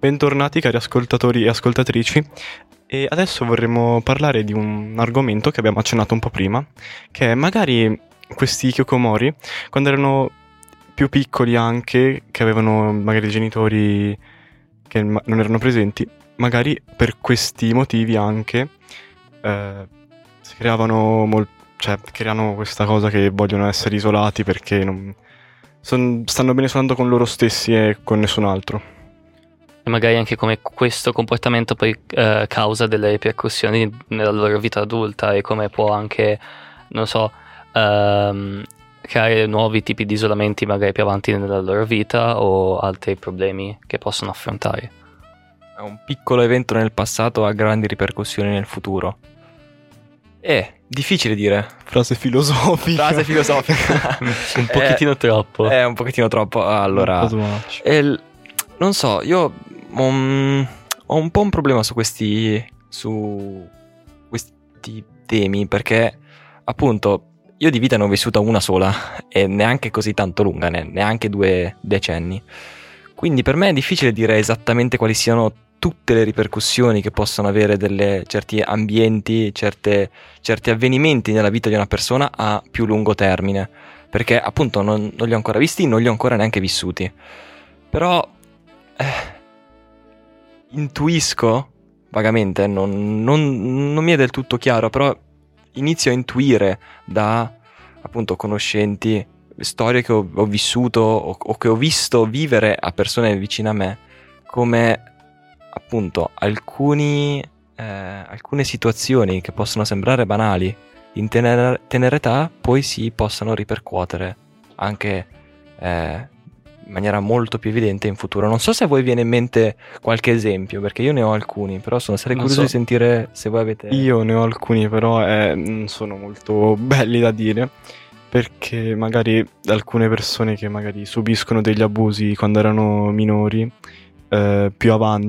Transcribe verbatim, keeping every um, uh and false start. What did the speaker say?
Bentornati cari ascoltatori e ascoltatrici, e adesso vorremmo parlare di un argomento che abbiamo accennato un po' prima, che è magari questi hikikomori, quando erano più piccoli anche, che avevano magari genitori che ma- non erano presenti, magari per questi motivi anche eh, si creavano mol- cioè creano questa cosa che vogliono essere isolati perché non, son- stanno bene soltanto con loro stessi e con nessun altro. E magari anche come questo comportamento poi eh, causa delle ripercussioni nella loro vita adulta, e come può anche, non so, ehm, creare nuovi tipi di isolamenti magari più avanti nella loro vita, o altri problemi che possono affrontare. Un piccolo evento nel passato ha grandi ripercussioni nel futuro. È difficile dire. Frase filosofica. Frase filosofica. Un pochettino È- troppo. È un pochettino troppo. Allora, Un po' too much. è il- non so, io ho un, ho un po' un problema su questi su questi temi, perché appunto io di vita ne ho vissuta una sola e neanche così tanto lunga, ne- neanche due decenni. Quindi per me è difficile dire esattamente quali siano tutte le ripercussioni che possono avere delle certi ambienti, certe, certi avvenimenti nella vita di una persona a più lungo termine, perché appunto non, non li ho ancora visti, non li ho ancora neanche vissuti. Però eh, intuisco vagamente, non, non, non mi è del tutto chiaro, però inizio a intuire da appunto conoscenti, storie che ho, ho vissuto o, o che ho visto vivere a persone vicine a me, come appunto alcuni, eh, alcune situazioni che possono sembrare banali in tenera, tenera età poi si possano ripercuotere anche eh, in maniera molto più evidente in futuro. Non so se a voi viene in mente qualche esempio, perché io ne ho alcuni, però sono sarei Non curioso so. di sentire se voi avete... Io ne ho alcuni, però eh, non sono molto belli da dire, perché magari alcune persone che magari subiscono degli abusi quando erano minori, eh, più avanti